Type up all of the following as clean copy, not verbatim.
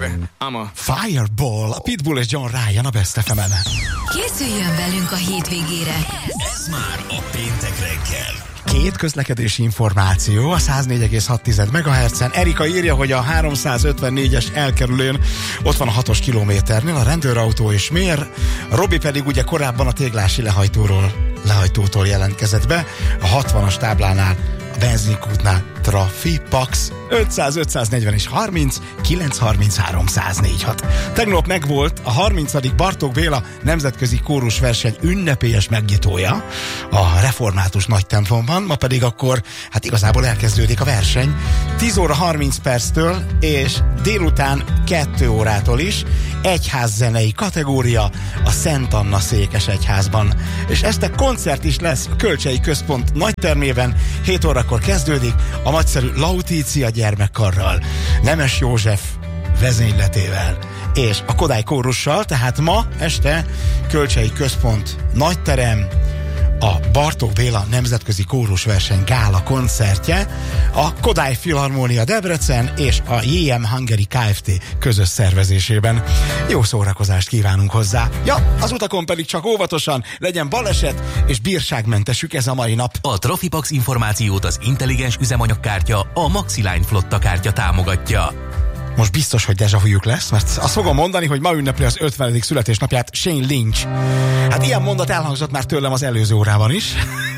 Fireball, a Pitbull és John Ryan a Best FM-en. Készüljön velünk a hétvégére. Ez már a péntek reggel. Két közlekedési információ a 104,6 MHz-en. Erika írja, hogy a 354-es elkerülőn ott van a 6-os kilométernél a rendőrautó és mér. Robi pedig ugye korábban a Téglási lehajtótól jelentkezett be, a 60-as táblánál, a benzinkútnál Trafipax 500-540 és 30 930 304-6. Tegnap megvolt a 30. Bartók Béla nemzetközi kórusverseny ünnepélyes megnyitója a református nagy templomban, ma pedig akkor hát igazából elkezdődik a verseny 10 óra 30 perctől és délután 2 órától is egyházzenei kategória a Szent Anna székesegyházban. És este koncert is lesz a Kölcsei Központ nagytermében, 7 órakor kezdődik a nagyszerű Lautícia gyermekkarral, Nemes József vezényletével és a Kodály kórussal, tehát ma este Kölcsei Központ nagyterem, a Bartók Béla nemzetközi kórusverseny gála koncertje, a Kodály Filharmónia Debrecen és a JM Hungary Kft. Közös szervezésében. Jó szórakozást kívánunk hozzá. Ja, az utakon pedig csak óvatosan, legyen baleset és bírságmentesük ez a mai nap. A Trafipax információt az intelligens üzemanyagkártya, a Maxiline Flotta kártya támogatja. Most biztos, hogy déjà vujuk lesz, mert azt fogom mondani, hogy ma ünnepli az 50. születésnapját Shane Lynch. Hát ilyen mondat elhangzott már tőlem az előző órában is.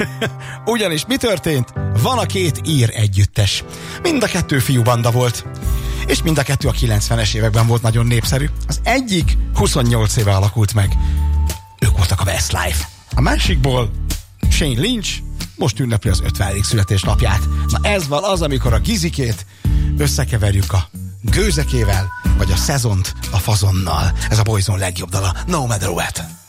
Ugyanis mi történt? Van a két ír együttes. Mind a kettő fiúbanda volt. És mind a kettő a 90-es években volt nagyon népszerű. Az egyik 28 éve alakult meg. Ők voltak a Westlife. A másikból Shane Lynch most ünnepli az 50. születésnapját. Na ez van az, amikor a gizikét összekeverjük a gőzekével, vagy a szezont a fazonnal. Ez a Boyzone legjobb dala, No Matter What.